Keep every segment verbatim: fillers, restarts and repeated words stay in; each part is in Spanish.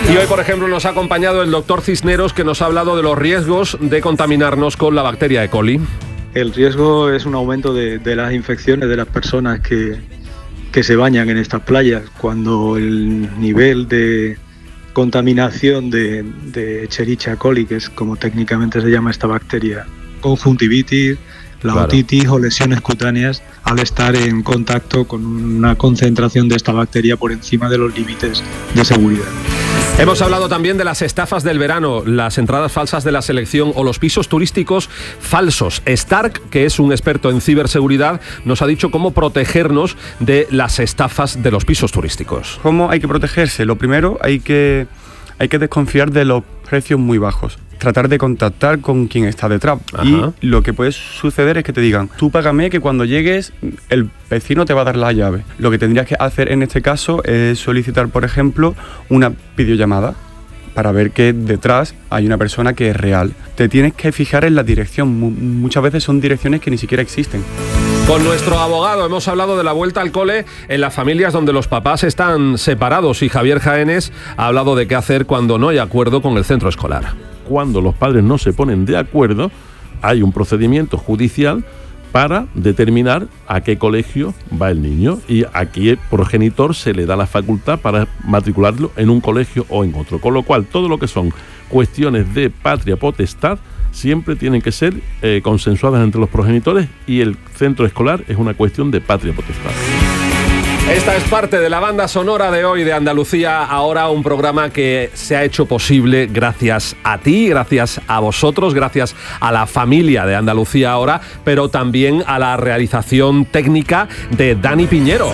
Y hoy, por ejemplo, nos ha acompañado el doctor Cisneros, que nos ha hablado de los riesgos de contaminarnos con la bacteria E. coli. El riesgo es un aumento de, de las infecciones de las personas que, que se bañan en estas playas, cuando el nivel de contaminación de, de Escherichia coli, que es como técnicamente se llama esta bacteria, conjuntivitis, la Claro. otitis o lesiones cutáneas, al estar en contacto con una concentración de esta bacteria por encima de los límites de seguridad. Hemos hablado también de las estafas del verano, las entradas falsas de la selección o los pisos turísticos falsos. Stark, que es un experto en ciberseguridad, nos ha dicho cómo protegernos de las estafas de los pisos turísticos. ¿Cómo hay que protegerse? Lo primero, hay que, hay que desconfiar de los precios muy bajos. Tratar de contactar con quien está detrás. Ajá. Y lo que puede suceder es que te digan, tú págame que cuando llegues el vecino te va a dar la llave. Lo que tendrías que hacer en este caso es solicitar, por ejemplo, una videollamada para ver que detrás hay una persona que es real. Te tienes que fijar en la dirección. Mu- muchas veces son direcciones que ni siquiera existen. Con nuestro abogado hemos hablado de la vuelta al cole en las familias donde los papás están separados, y Javier Jaénes ha hablado de qué hacer cuando no hay acuerdo con el centro escolar. Cuando los padres no se ponen de acuerdo, hay un procedimiento judicial para determinar a qué colegio va el niño, y aquí el progenitor se le da la facultad para matricularlo en un colegio o en otro, con lo cual todo lo que son cuestiones de patria potestad siempre tienen que ser eh, consensuadas entre los progenitores, y el centro escolar es una cuestión de patria potestad. Esta es parte de la banda sonora de hoy de Andalucía Ahora, un programa que se ha hecho posible gracias a ti, gracias a vosotros, gracias a la familia de Andalucía Ahora, pero también a la realización técnica de Dani Piñero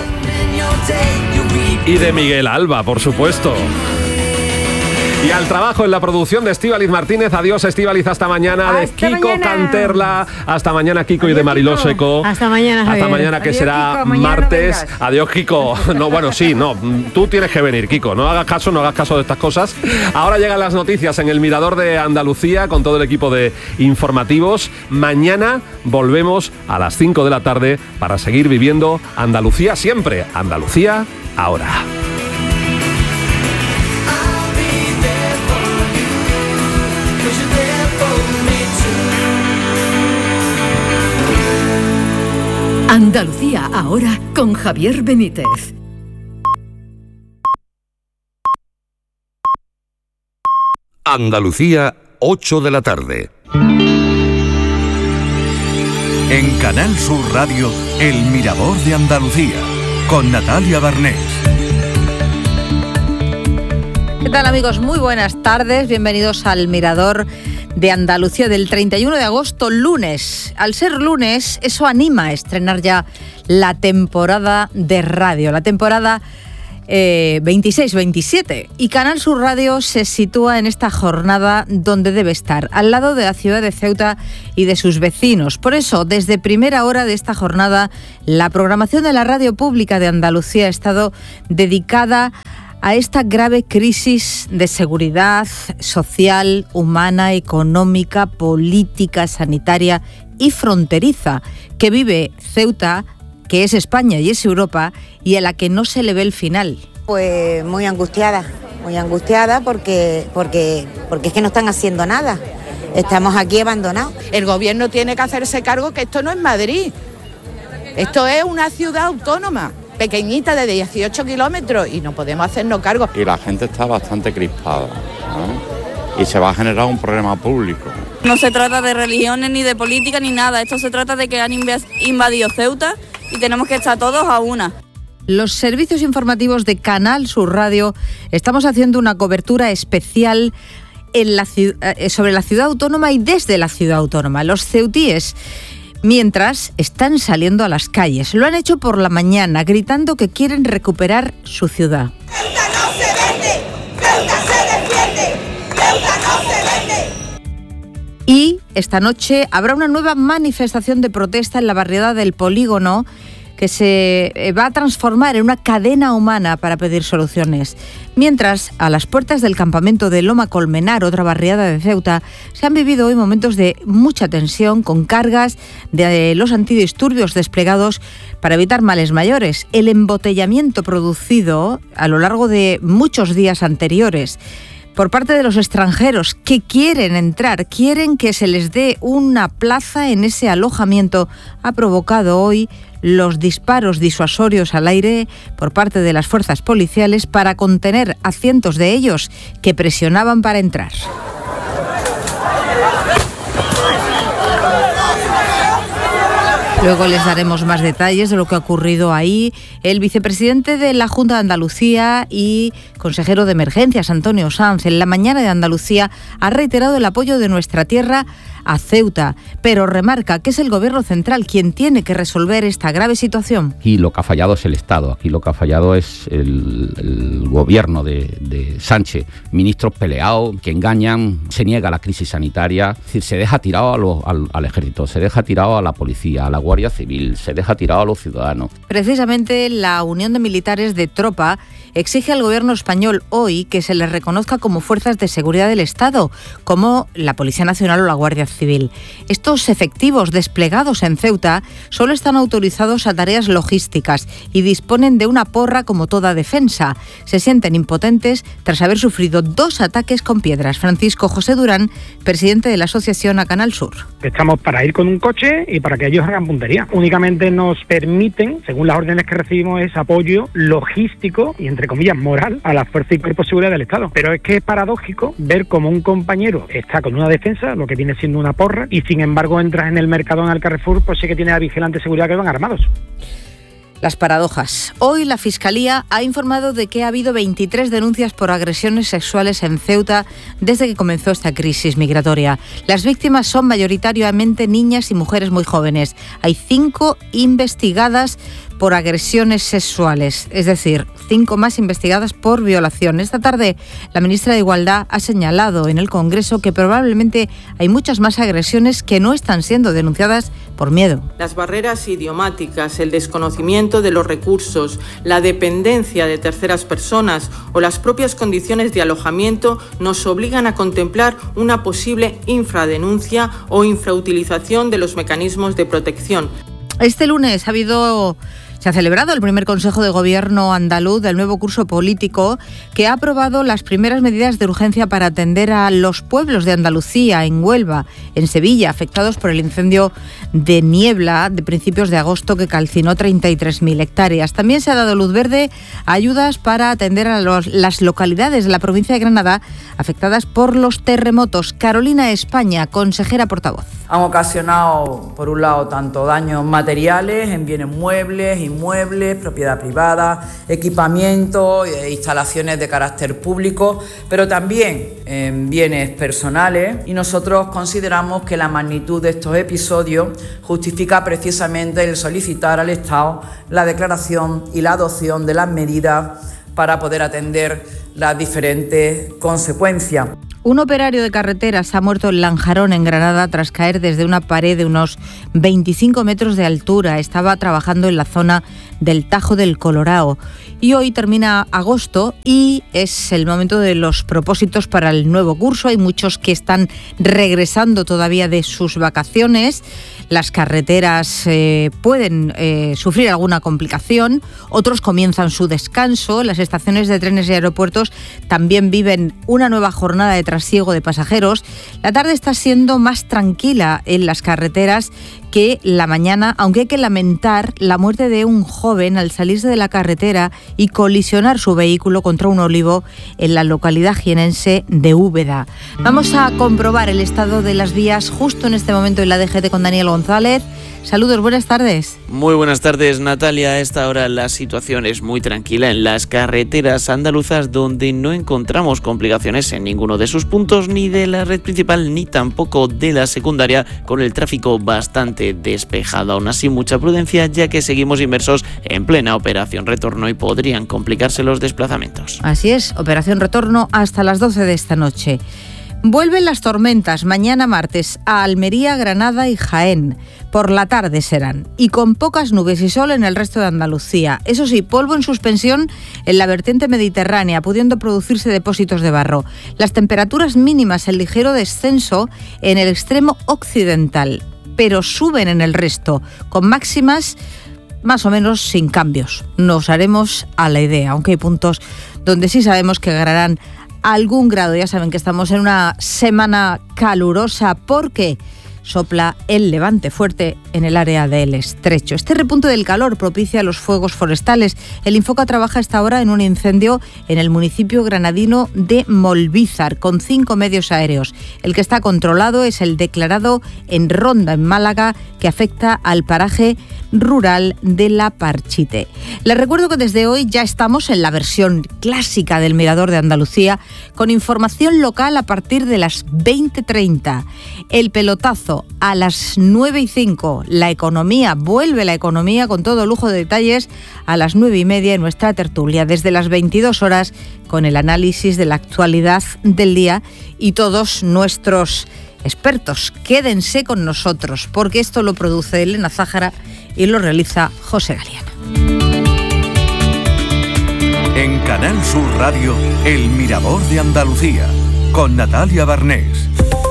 y de Miguel Alba, por supuesto. Y al trabajo en la producción de Estíbaliz Martínez. Adiós, Estíbaliz, hasta mañana. Hasta de Kiko mañana. Canterla. Hasta mañana, Kiko. Adiós, y de Mariló Kiko. Seco. Hasta mañana, Javier. Hasta mañana, que Adiós, será Kiko. Mañana no martes. vengas. Adiós, Kiko. No, bueno, sí, no. Tú tienes que venir, Kiko. No hagas caso, no hagas caso de estas cosas. Ahora llegan las noticias en el Mirador de Andalucía con todo el equipo de informativos. Mañana volvemos a las cinco de la tarde para seguir viviendo Andalucía siempre. Andalucía Ahora. Andalucía Ahora con Javier Benítez. Andalucía, ocho de la tarde. En Canal Sur Radio, El Mirador de Andalucía, con Natalia Barnés. ¿Qué tal, amigos? Muy buenas tardes. Bienvenidos al Mirador de Andalucía del treinta y uno de agosto, lunes. Al ser lunes, eso anima a estrenar ya la temporada de radio, la temporada eh, veintiséis veintisiete. Y Canal Sur Radio se sitúa en esta jornada donde debe estar, al lado de la ciudad de Ceuta y de sus vecinos. Por eso, desde primera hora de esta jornada, la programación de la radio pública de Andalucía ha estado dedicada a esta grave crisis de seguridad social, humana, económica, política, sanitaria y fronteriza que vive Ceuta, que es España y es Europa, y a la que no se le ve el final. Pues muy angustiada, muy angustiada porque, porque, porque es que no están haciendo nada. Estamos aquí abandonados. El gobierno tiene que hacerse cargo que esto no es Madrid. Esto es una ciudad autónoma, pequeñita, de dieciocho kilómetros, y no podemos hacernos cargo. Y la gente está bastante crispada, ¿no? Y se va a generar un problema público. No se trata de religiones, ni de política, ni nada. Esto se trata de que han invadido Ceuta y tenemos que estar todos a una. Los servicios informativos de Canal Sur Radio estamos haciendo una cobertura especial en la, sobre la ciudad autónoma y desde la ciudad autónoma. Los ceutíes, mientras, están saliendo a las calles. Lo han hecho por la mañana, gritando que quieren recuperar su ciudad. ¡Ceuta no se vende! ¡Ceuta se defiende! ¡Ceuta no se vende! Y esta noche habrá una nueva manifestación de protesta en la barriada del Polígono que se va a transformar en una cadena humana para pedir soluciones. Mientras, a las puertas del campamento de Loma Colmenar, otra barriada de Ceuta, se han vivido hoy momentos de mucha tensión con cargas de los antidisturbios desplegados para evitar males mayores. El embotellamiento producido a lo largo de muchos días anteriores por parte de los extranjeros que quieren entrar, quieren que se les dé una plaza en ese alojamiento, ha provocado hoy los disparos disuasorios al aire por parte de las fuerzas policiales para contener a cientos de ellos que presionaban para entrar. Luego les daremos más detalles de lo que ha ocurrido ahí. El vicepresidente de la Junta de Andalucía y consejero de Emergencias, Antonio Sanz, en la mañana de Andalucía ha reiterado el apoyo de nuestra tierra a Ceuta, pero remarca que es el Gobierno central quien tiene que resolver esta grave situación. Aquí lo que ha fallado es el Estado, aquí lo que ha fallado es el, el Gobierno de, de Sánchez. Ministros peleados, que engañan, se niega la crisis sanitaria, es decir, se deja tirado a lo, al, al ejército, se deja tirado a la policía, a la Guardia Civil, se deja tirado a los ciudadanos. Precisamente la Unión de Militares de Tropa exige al Gobierno español hoy que se les reconozca como fuerzas de seguridad del Estado, como la Policía Nacional o la Guardia Civil. Estos efectivos desplegados en Ceuta solo están autorizados a tareas logísticas y disponen de una porra como toda defensa. Se sienten impotentes tras haber sufrido dos ataques con piedras. Francisco José Durán, presidente de la asociación A Canal Sur. Estamos para ir con un coche y para que ellos hagan puntería. Únicamente nos permiten, según las órdenes que recibimos, es apoyo logístico y, entre comillas, moral a las fuerzas y cuerpos de seguridad del Estado. Pero es que es paradójico ver cómo un compañero está con una defensa, lo que viene siendo una porra, y sin embargo entras en el Mercadón, al Carrefour, pues sí que tiene a vigilantes de seguridad que van armados. Las paradojas. Hoy la Fiscalía ha informado de que ha habido veintitrés denuncias por agresiones sexuales en Ceuta desde que comenzó esta crisis migratoria. Las víctimas son mayoritariamente niñas y mujeres muy jóvenes. Hay cinco investigadas por agresiones sexuales, es decir, cinco más investigadas por violación. Esta tarde, la ministra de Igualdad ha señalado en el Congreso que probablemente hay muchas más agresiones que no están siendo denunciadas por miedo. Las barreras idiomáticas, el desconocimiento de los recursos, la dependencia de terceras personas o las propias condiciones de alojamiento nos obligan a contemplar una posible infradenuncia o infrautilización de los mecanismos de protección. Este lunes ha habido... Se ha celebrado el primer Consejo de Gobierno andaluz del nuevo curso político, que ha aprobado las primeras medidas de urgencia para atender a los pueblos de Andalucía, en Huelva, en Sevilla, afectados por el incendio de niebla de principios de agosto que calcinó treinta y tres mil hectáreas. También se ha dado luz verde a ayudas para atender a los, las localidades de la provincia de Granada afectadas por los terremotos. Carolina España, consejera portavoz. Han ocasionado, por un lado, tanto daños materiales en bienes muebles, inmuebles, propiedad privada, equipamiento, eh, instalaciones de carácter público, pero también en bienes personales, y nosotros consideramos que la magnitud de estos episodios justifica precisamente el solicitar al Estado la declaración y la adopción de las medidas para poder atender las diferentes consecuencias. Un operario de carreteras ha muerto en Lanjarón, en Granada, tras caer desde una pared de unos veinticinco metros de altura. Estaba trabajando en la zona del Tajo del Colorao. Y hoy termina agosto y es el momento de los propósitos para el nuevo curso. Hay muchos que están regresando todavía de sus vacaciones. Las carreteras eh, pueden eh, sufrir alguna complicación. Otros comienzan su descanso. Las estaciones de trenes y aeropuertos también viven una nueva jornada de trasiego de pasajeros. La tarde está siendo más tranquila en las carreteras que la mañana, aunque hay que lamentar la muerte de un joven al salirse de la carretera y colisionar su vehículo contra un olivo en la localidad jienense de Úbeda. Vamos a comprobar el estado de las vías justo en este momento en la D G T con Daniel González. Saludos, buenas tardes. Muy buenas tardes, Natalia. A esta hora la situación es muy tranquila en las carreteras andaluzas, donde no encontramos complicaciones en ninguno de sus puntos, ni de la red principal ni tampoco de la secundaria, con el tráfico bastante despejado. Aún así, mucha prudencia, ya que seguimos inmersos en plena operación retorno y podrían complicarse los desplazamientos. Así es, operación retorno hasta las doce de esta noche. Vuelven las tormentas mañana martes a Almería, Granada y Jaén. Por la tarde serán. Y con pocas nubes y sol en el resto de Andalucía. Eso sí, polvo en suspensión en la vertiente mediterránea, pudiendo producirse depósitos de barro. Las temperaturas mínimas en ligero descenso en el extremo occidental, pero suben en el resto, con máximas más o menos sin cambios. Nos haremos a la idea, aunque hay puntos donde sí sabemos que ganarán algún grado. Ya saben que estamos en una semana calurosa porque sopla el levante fuerte en el área del Estrecho. Este repunte del calor propicia los fuegos forestales. El Infoca trabaja hasta ahora en un incendio en el municipio granadino de Molvízar, con cinco medios aéreos. El que está controlado es el declarado en Ronda, en Málaga, que afecta al paraje rural de La Parchite. Les recuerdo que desde hoy ya estamos en la versión clásica del Mirador de Andalucía, con información local a partir de las veinte treinta. El pelotazo a las nueve y cinco. La economía, vuelve la economía con todo lujo de detalles a las nueve y media en nuestra tertulia, desde las veintidós horas, con el análisis de la actualidad del día y todos nuestros expertos. Quédense con nosotros, porque esto lo produce Elena Zájara y lo realiza José Galiano. En Canal Sur Radio, El Mirador de Andalucía, con Natalia Barnés.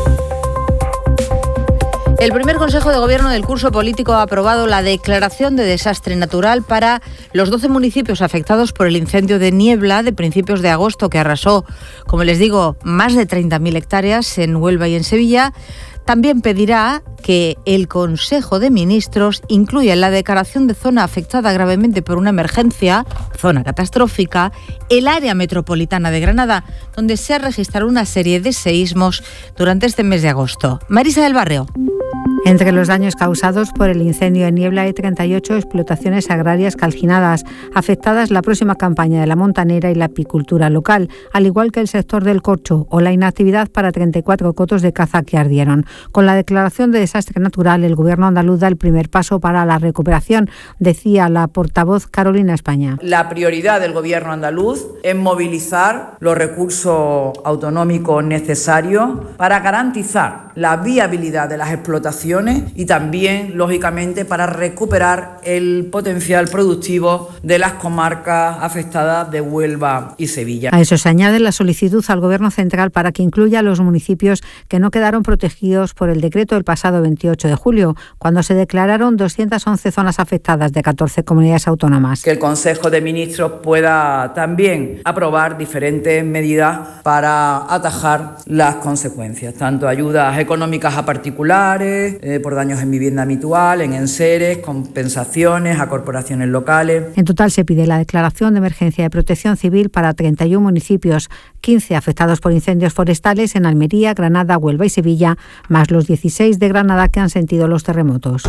El primer Consejo de Gobierno del curso político ha aprobado la declaración de desastre natural para los doce municipios afectados por el incendio de niebla de principios de agosto que arrasó, como les digo, más de treinta mil hectáreas en Huelva y en Sevilla. También pedirá que el Consejo de Ministros incluya en la declaración de zona afectada gravemente por una emergencia, zona catastrófica, el área metropolitana de Granada, donde se ha registrado una serie de seísmos durante este mes de agosto. Marisa del Barrio. Entre los daños causados por el incendio de niebla hay treinta y ocho explotaciones agrarias calcinadas, afectadas la próxima campaña de la montanera y la apicultura local, al igual que el sector del corcho o la inactividad para treinta y cuatro cotos de caza que ardieron. Con la declaración de desastre natural, el Gobierno andaluz da el primer paso para la recuperación, decía la portavoz Carolina España. La prioridad del Gobierno andaluz es movilizar los recursos autonómicos necesarios para garantizar la viabilidad de las explotaciones y también, lógicamente, para recuperar el potencial productivo de las comarcas afectadas de Huelva y Sevilla. A eso se añade la solicitud al Gobierno central para que incluya a los municipios que no quedaron protegidos por el decreto del pasado veintiocho de julio, cuando se declararon doscientas once zonas afectadas de catorce comunidades autónomas. Que el Consejo de Ministros pueda también aprobar diferentes medidas para atajar las consecuencias, tanto ayudas económicas a particulares, Eh, por daños en vivienda habitual, en enseres, compensaciones a corporaciones locales. En total se pide la declaración de emergencia de protección civil para treinta y uno municipios, quince afectados por incendios forestales en Almería, Granada, Huelva y Sevilla, más los dieciséis de Granada que han sentido los terremotos.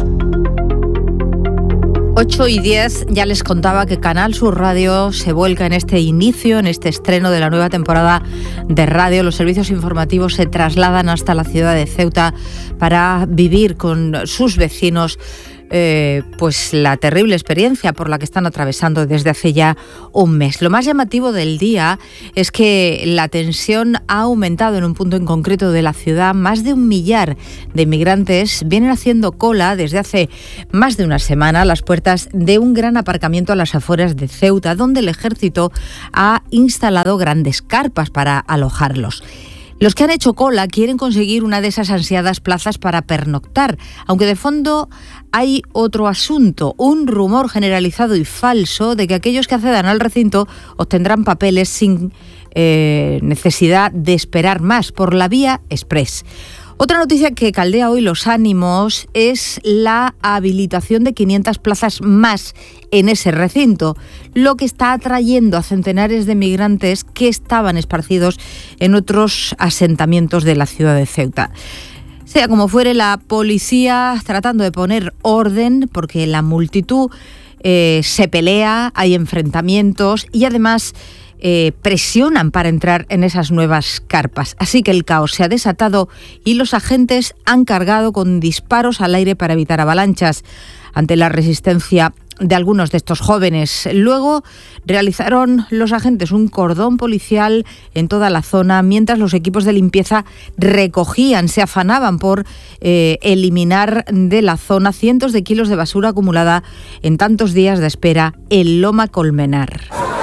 ocho y diez, ya les contaba que Canal Sur Radio se vuelca en este inicio, en este estreno de la nueva temporada de radio. Los servicios informativos se trasladan hasta la ciudad de Ceuta para vivir con sus vecinos Eh, pues la terrible experiencia por la que están atravesando desde hace ya un mes. Lo más llamativo del día es que la tensión ha aumentado en un punto en concreto de la ciudad. Más de un millar de inmigrantes vienen haciendo cola desde hace más de una semana a las puertas de un gran aparcamiento a las afueras de Ceuta, donde el ejército ha instalado grandes carpas para alojarlos. Los que han hecho cola quieren conseguir una de esas ansiadas plazas para pernoctar, aunque de fondo hay otro asunto, un rumor generalizado y falso de que aquellos que accedan al recinto obtendrán papeles sin eh, necesidad de esperar más por la vía express. Otra noticia que caldea hoy los ánimos es la habilitación de quinientas plazas más en ese recinto, lo que está atrayendo a centenares de migrantes que estaban esparcidos en otros asentamientos de la ciudad de Ceuta. Sea como fuere, la policía tratando de poner orden porque la multitud eh, se pelea, hay enfrentamientos y además Eh, presionan para entrar en esas nuevas carpas. Así que el caos se ha desatado y los agentes han cargado con disparos al aire para evitar avalanchas. Ante la resistencia de algunos de estos jóvenes. Luego realizaron los agentes un cordón policial en toda la zona, mientras los equipos de limpieza recogían, se afanaban por eh, eliminar de la zona cientos de kilos de basura acumulada en tantos días de espera en Loma Colmenar.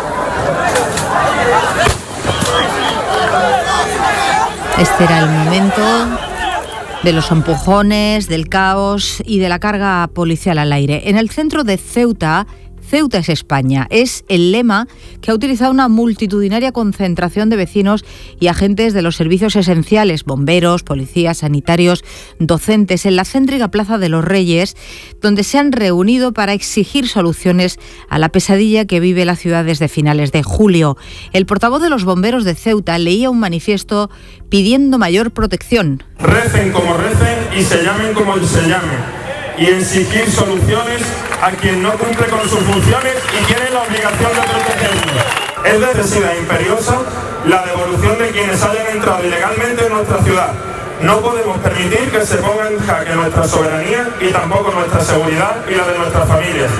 Este era el momento de los empujones, del caos y de la carga policial al aire. En el centro de Ceuta, Ceuta es España, es el lema que ha utilizado una multitudinaria concentración de vecinos y agentes de los servicios esenciales, bomberos, policías, sanitarios, docentes, en la céntrica Plaza de los Reyes, donde se han reunido para exigir soluciones a la pesadilla que vive la ciudad desde finales de julio. El portavoz de los bomberos de Ceuta leía un manifiesto pidiendo mayor protección. Recen como recen y se llamen como se llamen, y exigir soluciones a quien no cumple con sus funciones y tiene la obligación de protegerlos. Es de necesidad imperiosa la devolución de quienes hayan entrado ilegalmente en nuestra ciudad. No podemos permitir que se ponga en jaque nuestra soberanía y tampoco nuestra seguridad y la de nuestras familias.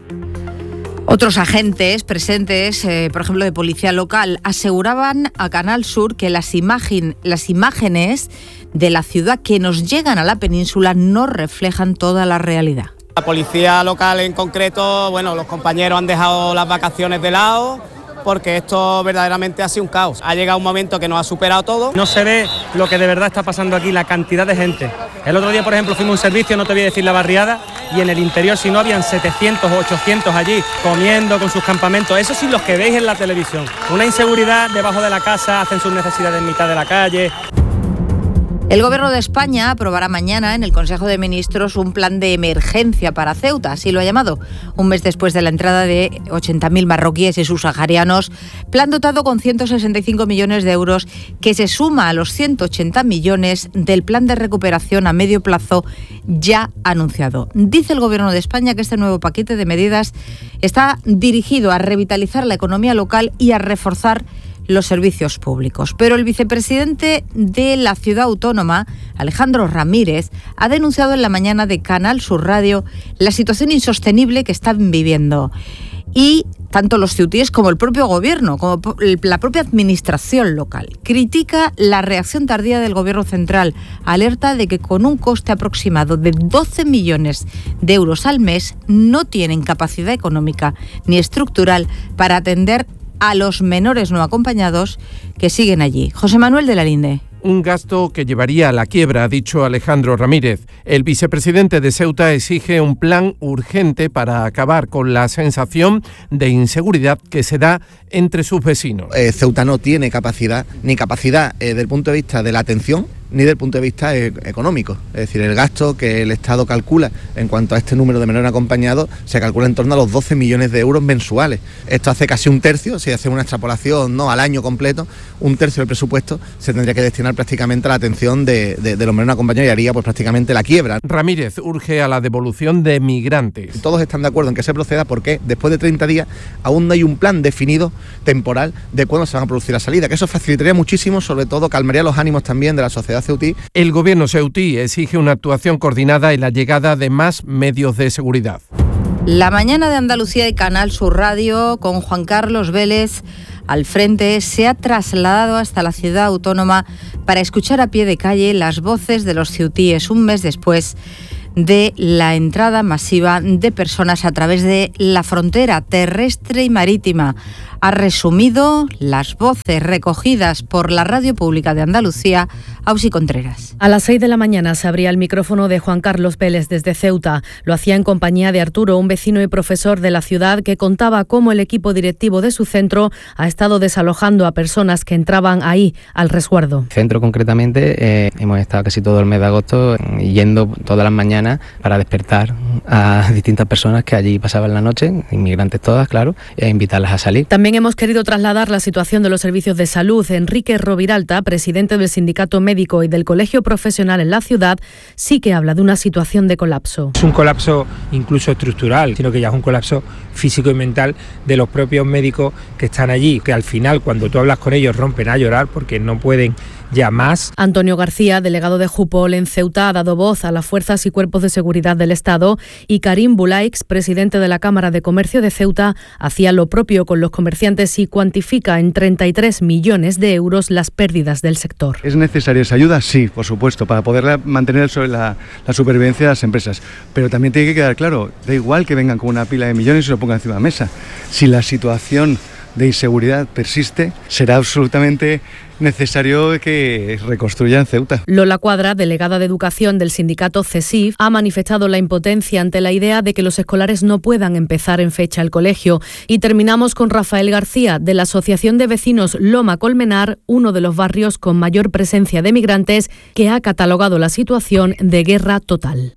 Otros agentes presentes, eh, por ejemplo de policía local, aseguraban a Canal Sur que las, imagen, las imágenes de la ciudad que nos llegan a la península no reflejan toda la realidad. La policía local en concreto, bueno, los compañeros han dejado las vacaciones de lado porque esto verdaderamente ha sido un caos. Ha llegado un momento que nos ha superado todo. No se ve lo que de verdad está pasando aquí, la cantidad de gente. El otro día, por ejemplo, fuimos a un servicio, no te voy a decir la barriada, y en el interior, si no, habían setecientos o ochocientos allí, comiendo con sus campamentos. Eso sí, los que veis en la televisión. Una inseguridad debajo de la casa, hacen sus necesidades en mitad de la calle. El Gobierno de España aprobará mañana en el Consejo de Ministros un plan de emergencia para Ceuta, así lo ha llamado, un mes después de la entrada de ochenta mil marroquíes y subsaharianos, plan dotado con ciento sesenta y cinco millones de euros, que se suma a los ciento ochenta millones del plan de recuperación a medio plazo ya anunciado. Dice el Gobierno de España que este nuevo paquete de medidas está dirigido a revitalizar la economía local y a reforzar los servicios públicos. Pero el vicepresidente de la ciudad autónoma, Alejandro Ramírez, ha denunciado en la mañana de Canal Sur Radio la situación insostenible que están viviendo. Y tanto los ceutíes como el propio gobierno, como la propia administración local, critica la reacción tardía del gobierno central. Alerta de que con un coste aproximado de doce millones de euros al mes no tienen capacidad económica ni estructural para atender a los menores no acompañados que siguen allí. José Manuel de la Linde. Un gasto que llevaría a la quiebra, ha dicho Alejandro Ramírez. El vicepresidente de Ceuta exige un plan urgente para acabar con la sensación de inseguridad que se da entre sus vecinos. Eh, Ceuta no tiene capacidad, ni capacidad eh, desde el punto de vista de la atención, ni desde el punto de vista eh, económico. Es decir, el gasto que el Estado calcula en cuanto a este número de menores acompañados se calcula en torno a los doce millones de euros mensuales. Esto hace casi un tercio, si hace una extrapolación no al año completo, un tercio del presupuesto se tendría que destinar prácticamente a la atención de, de, de los menores acompañados y haría pues prácticamente la quiebra. Ramírez urge a la devolución de migrantes. Todos están de acuerdo en que se proceda porque después de treinta días aún no hay un plan definido temporal de cuándo se van a producir la salida, que eso facilitaría muchísimo, sobre todo calmaría los ánimos también de la sociedad ceutí. El gobierno ceutí exige una actuación coordinada y la llegada de más medios de seguridad. La mañana de Andalucía de Canal Sur Radio, con Juan Carlos Vélez al frente, se ha trasladado hasta la ciudad autónoma para escuchar a pie de calle las voces de los ceutíes un mes después de la entrada masiva de personas a través de la frontera terrestre y marítima. Ha resumido las voces recogidas por la Radio Pública de Andalucía, Ausi Contreras. A las seis de la mañana se abría el micrófono de Juan Carlos Vélez desde Ceuta. Lo hacía en compañía de Arturo, un vecino y profesor de la ciudad que contaba cómo el equipo directivo de su centro ha estado desalojando a personas que entraban ahí al resguardo. Centro concretamente, eh, hemos estado casi todo el mes de agosto eh, yendo todas las mañanas para despertar a distintas personas que allí pasaban la noche, inmigrantes todas, claro, e invitarlas a salir. También hemos querido trasladar la situación de los servicios de salud. Enrique Roviralta, presidente del Sindicato Médico y del Colegio Profesional en la ciudad, sí que habla de una situación de colapso. Es un colapso incluso estructural, sino que ya es un colapso físico y mental de los propios médicos que están allí, que al final cuando tú hablas con ellos rompen a llorar porque no pueden ya más. Antonio García, delegado de Jupol en Ceuta, ha dado voz a las fuerzas y cuerpos de seguridad del Estado, y Karim Bulaix, presidente de la Cámara de Comercio de Ceuta, hacía lo propio con los comerciantes y cuantifica en treinta y tres millones de euros las pérdidas del sector. ¿Es necesaria esa ayuda? Sí, por supuesto, para poder mantener sobre la, la supervivencia de las empresas. Pero también tiene que quedar claro, da igual que vengan con una pila de millones y se lo pongan encima de la mesa. Si la situación de inseguridad persiste, será absolutamente necesario que reconstruyan Ceuta. Lola Cuadra, delegada de Educación del sindicato CESIF, ha manifestado la impotencia ante la idea de que los escolares no puedan empezar en fecha el colegio. Y terminamos con Rafael García, de la Asociación de Vecinos Loma Colmenar, uno de los barrios con mayor presencia de migrantes, que ha catalogado la situación de guerra total.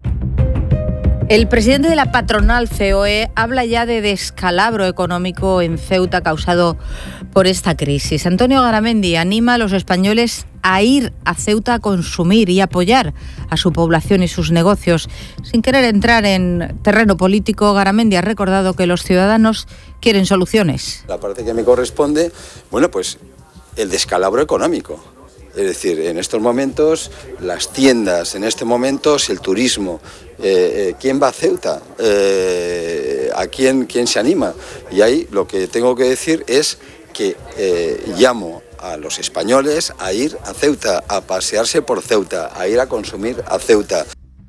El presidente de la patronal C O E habla ya de descalabro económico en Ceuta causado por esta crisis. Antonio Garamendi anima a los españoles a ir a Ceuta a consumir y apoyar a su población y sus negocios. Sin querer entrar en terreno político, Garamendi ha recordado que los ciudadanos quieren soluciones. La parte que me corresponde, bueno, pues el descalabro económico. Es decir, en estos momentos, las tiendas, en este momento, el turismo, eh, eh, ¿quién va a Ceuta? Eh, ¿A quién, quién se anima? Y ahí lo que tengo que decir es que eh, llamo a los españoles a ir a Ceuta, a pasearse por Ceuta, a ir a consumir a Ceuta.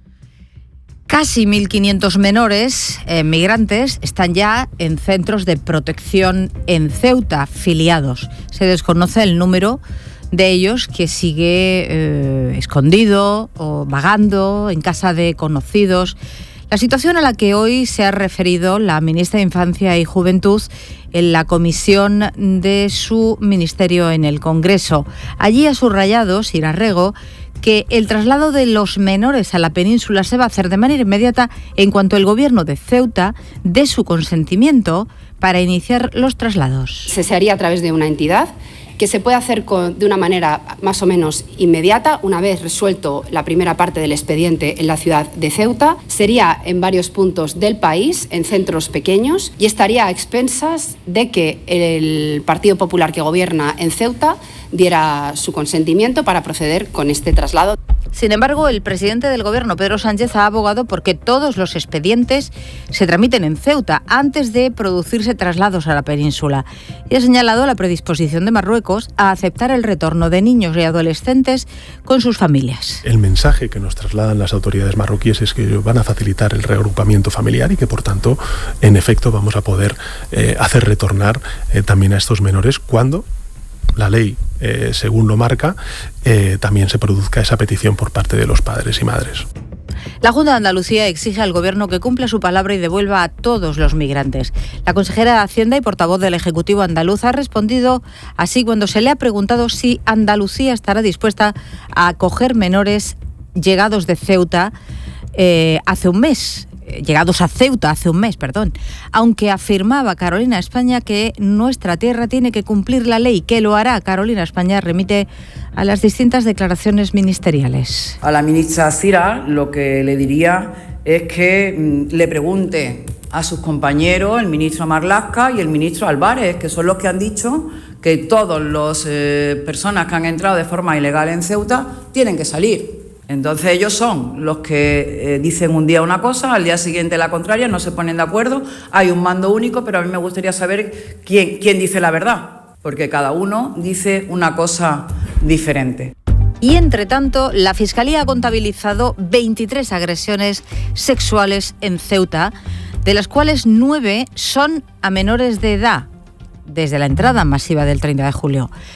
Casi mil quinientos menores eh, migrantes están ya en centros de protección en Ceuta, filiados. Se desconoce el número de ellos que sigue eh, escondido o vagando en casa de conocidos. La situación a la que hoy se ha referido la ministra de Infancia y Juventud en la comisión de su ministerio en el Congreso. Allí ha subrayado Sira Rego que el traslado de los menores a la península se va a hacer de manera inmediata en cuanto el gobierno de Ceuta dé su consentimiento para iniciar los traslados. Se, se haría a través de una entidad que se puede hacer con, de una manera más o menos inmediata, una vez resuelto la primera parte del expediente en la ciudad de Ceuta. Sería en varios puntos del país, en centros pequeños, y estaría a expensas de que el Partido Popular que gobierna en Ceuta diera su consentimiento para proceder con este traslado. Sin embargo, el presidente del Gobierno, Pedro Sánchez, ha abogado porque todos los expedientes se tramiten en Ceuta antes de producirse traslados a la península. Y ha señalado la predisposición de Marruecos a aceptar el retorno de niños y adolescentes con sus familias. El mensaje que nos trasladan las autoridades marroquíes es que van a facilitar el reagrupamiento familiar y que, por tanto, en efecto, vamos a poder eh, hacer retornar eh, también a estos menores cuando la ley, eh, según lo marca, eh, también se produzca esa petición por parte de los padres y madres. La Junta de Andalucía exige al Gobierno que cumpla su palabra y devuelva a todos los migrantes. La consejera de Hacienda y portavoz del Ejecutivo andaluz ha respondido así cuando se le ha preguntado si Andalucía estará dispuesta a acoger menores llegados de Ceuta eh, hace un mes. llegados a Ceuta hace un mes, perdón, aunque afirmaba Carolina España que nuestra tierra tiene que cumplir la ley, que lo hará. Carolina España remite a las distintas declaraciones ministeriales. A la ministra Cira lo que le diría es que mmm, le pregunte a sus compañeros, el ministro Marlaska y el ministro Álvarez, que son los que han dicho que todas las eh, personas que han entrado de forma ilegal en Ceuta tienen que salir. Entonces ellos son los que eh, dicen un día una cosa, al día siguiente la contraria, no se ponen de acuerdo, hay un mando único, pero a mí me gustaría saber quién, quién dice la verdad, porque cada uno dice una cosa diferente. Y, entre tanto, la Fiscalía ha contabilizado veintitrés agresiones sexuales en Ceuta, de las cuales nueve son a menores de edad, desde la entrada masiva del treinta de julio.